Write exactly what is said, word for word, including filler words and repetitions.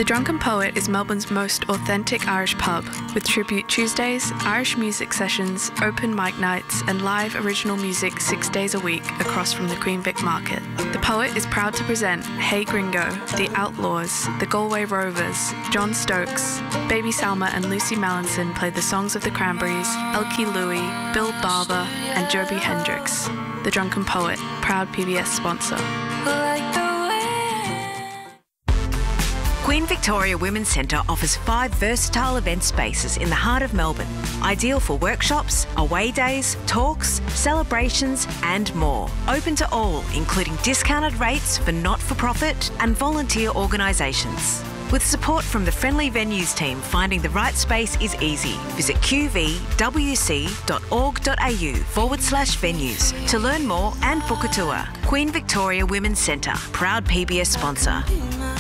The Drunken Poet is Melbourne's most authentic Irish pub, with tribute Tuesdays, Irish music sessions, open mic nights and live original music six days a week across from the Queen Vic Market. The Poet is proud to present Hey Gringo, The Outlaws, The Galway Rovers, John Stokes, Baby Salma and Lucy Mallinson play the songs of the Cranberries, Elkie Louie, Bill Barber and Joby Hendricks. The Drunken Poet, proud P B S sponsor. Queen Victoria Women's Centre offers five versatile event spaces in the heart of Melbourne, ideal for workshops, away days, talks, celebrations and more. Open to all, including discounted rates for not-for-profit and volunteer organisations. With support from the Friendly Venues team, finding the right space is easy. Visit qvwc.org.au forward slash venues to learn more and book a tour. Queen Victoria Women's Centre, proud P B S sponsor.